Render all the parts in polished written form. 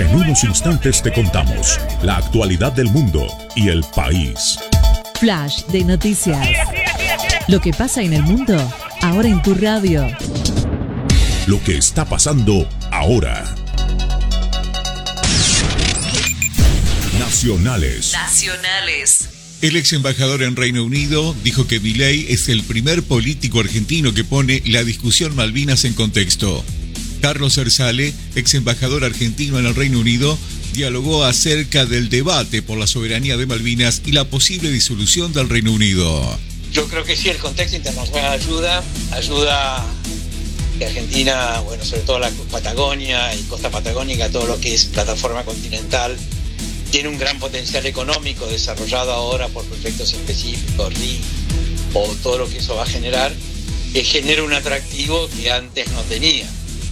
En unos instantes te contamos la actualidad del mundo y el país. Flash de noticias. Lo que pasa en el mundo, ahora en tu radio. Lo que está pasando ahora. Nacionales. El ex embajador en Reino Unido dijo que Milei es el primer político argentino que pone la discusión Malvinas en contexto. Carlos Zersale, ex embajador argentino en el Reino Unido, dialogó acerca del debate por la soberanía de Malvinas y la posible disolución del Reino Unido. Yo creo que sí, el contexto internacional ayuda que Argentina, bueno, sobre todo la Patagonia y costa patagónica, todo lo que es plataforma continental, tiene un gran potencial económico desarrollado ahora por proyectos específicos, RIC, o todo lo que eso va a generar, que genera un atractivo que antes no tenía.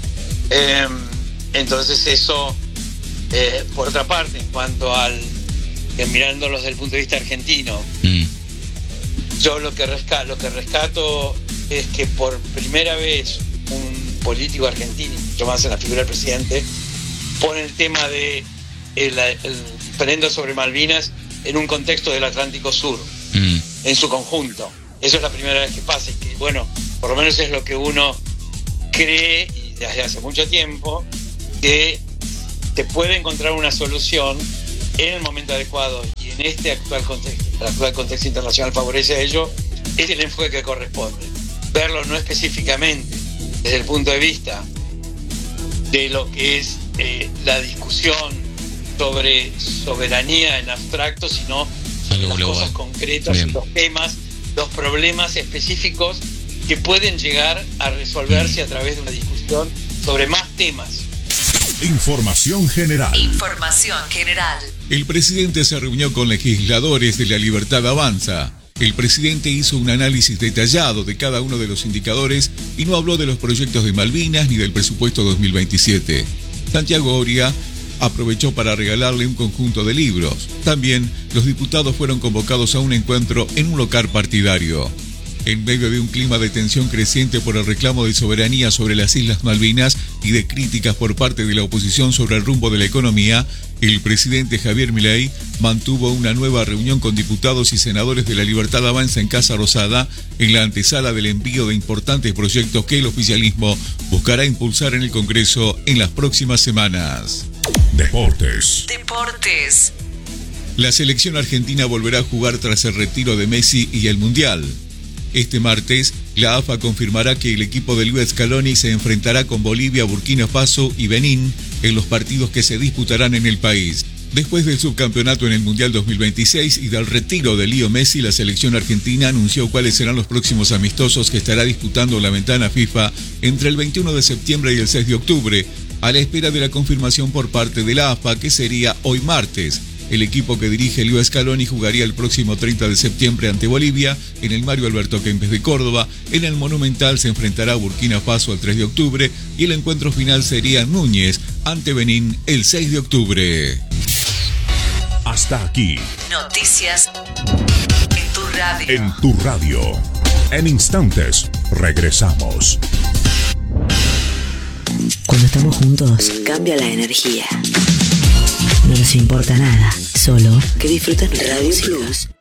Entonces eso, por otra parte, en cuanto al, mirándolo desde el punto de vista argentino, yo lo que rescato es que por primera vez un político argentino, mucho más en la figura del presidente, pone el tema de el referendo sobre Malvinas en un contexto del Atlántico Sur, en su conjunto. Eso es la primera vez que pasa, y que, bueno, por lo menos es lo que uno cree, y desde hace mucho tiempo, que se puede encontrar una solución en el momento adecuado, y en este actual contexto, el actual contexto internacional favorece a ello. Es el enfoque que corresponde. Verlo no específicamente desde el punto de vista de lo que es la discusión sobre soberanía en abstracto, sino sobre las cosas concretas, los temas, los problemas específicos que pueden llegar a resolverse a través de una discusión sobre más temas. Información general. El presidente se reunió con legisladores de La Libertad Avanza. El presidente hizo un análisis detallado de cada uno de los indicadores y no habló de los proyectos de Malvinas ni del presupuesto 2027. Santiago Oria aprovechó para regalarle un conjunto de libros. También los diputados fueron convocados a un encuentro en un local partidario. En medio de un clima de tensión creciente por el reclamo de soberanía sobre las Islas Malvinas y de críticas por parte de la oposición sobre el rumbo de la economía, el presidente Javier Milei mantuvo una nueva reunión con diputados y senadores de La Libertad Avanza en Casa Rosada, en la antesala del envío de importantes proyectos que el oficialismo buscará impulsar en el Congreso en las próximas semanas. Deportes. La selección argentina volverá a jugar tras el retiro de Messi y el Mundial. Este martes, la AFA confirmará que el equipo de Luis Scaloni se enfrentará con Bolivia, Burkina Faso y Benín en los partidos que se disputarán en el país. Después del subcampeonato en el Mundial 2026 y del retiro de Leo Messi, la selección argentina anunció cuáles serán los próximos amistosos que estará disputando la ventana FIFA entre el 21 de septiembre y el 6 de octubre, a la espera de la confirmación por parte de la AFA, que sería hoy martes. El equipo que dirige Leo Scaloni jugaría el próximo 30 de septiembre ante Bolivia en el Mario Alberto Kempes de Córdoba. En el Monumental se enfrentará a Burkina Faso el 3 de octubre y el encuentro final sería Núñez ante Benín el 6 de octubre. Hasta aquí. Noticias En tu radio. En instantes regresamos. Cuando estamos juntos, cambia la energía. No nos importa nada, solo que disfruten Radio Plus.